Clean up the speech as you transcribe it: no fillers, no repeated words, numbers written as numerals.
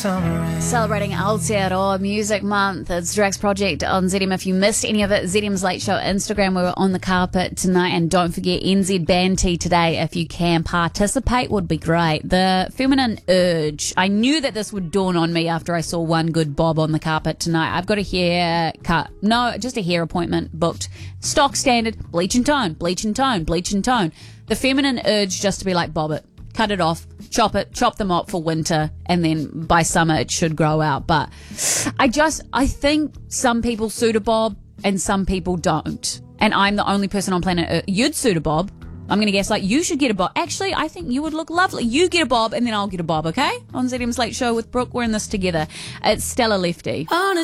Celebrating Aotearoa Music Month. It's Drax Project on ZM. If you missed any of it, ZM's Late Show Instagram. We were on the carpet tonight. And don't forget NZ Band Tea today. If you can participate, would be great. The Feminine Urge. I knew that this would dawn on me after I saw one good bob on the carpet tonight. I've got a haircut. No, just a hair appointment booked. Stock standard. Bleach and tone. Bleach and tone. Bleach and tone. The Feminine Urge just to be like, bob it. Cut it off, chop them up for winter, and then by summer it should grow out. But I think some people suit a bob and some people don't. And I'm the only person on planet Earth. You'd suit a bob. I'm going to guess like you should get a bob. Actually, I think you would look lovely. You get a bob and then I'll get a bob, okay? On ZM's Late Show with Brooke. We're in this together. It's Stella Lefty.